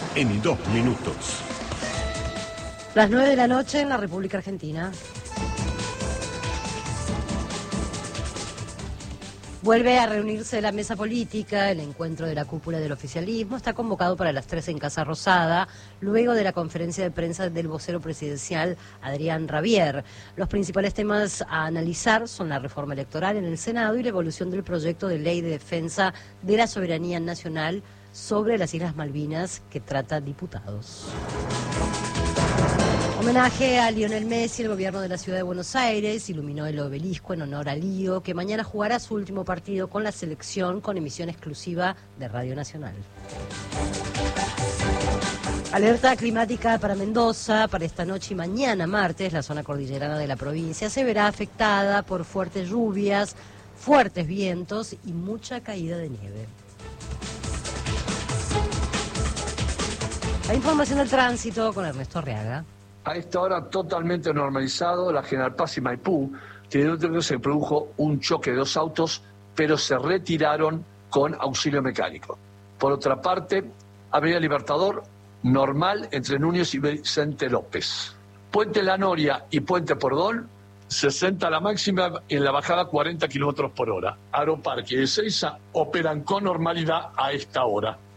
en 2 minutos. Las 9 de la noche en la República Argentina. Vuelve a reunirse la mesa política. El encuentro de la cúpula del oficialismo está convocado para las 3 en Casa Rosada, luego de la conferencia de prensa del vocero presidencial Adrián Rabier. Los principales temas a analizar son la reforma electoral en el Senado y la evolución del proyecto de ley de defensa de la soberanía nacional sobre las Islas Malvinas que trata diputados. Homenaje a Lionel Messi. El gobierno de la ciudad de Buenos Aires iluminó el obelisco en honor a Lío, que mañana jugará su último partido con la selección con emisión exclusiva de Radio Nacional. Alerta climática para Mendoza. Para esta noche y mañana, martes, la zona cordillerana de la provincia se verá afectada por fuertes lluvias, fuertes vientos y mucha caída de nieve. La información del tránsito con Ernesto Arriaga. A esta hora totalmente normalizado, la General Paz y Maipú, que se produjo un choque de 2 autos, pero se retiraron con auxilio mecánico. Por otra parte, Avenida Libertador, normal entre Núñez y Vicente López. Puente La Noria y Puente Pordón, 60 la máxima, en la bajada 40 kilómetros por hora. Aeroparque y Ezeiza operan con normalidad a esta hora.